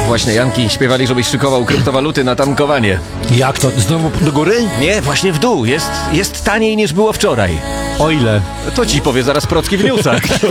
Właśnie Janki śpiewali, żebyś szykował kryptowaluty na tankowanie. Jak to? Znowu do góry? Nie, właśnie w dół. Jest taniej niż było wczoraj. O ile? To ci powie zaraz Procki w newsach.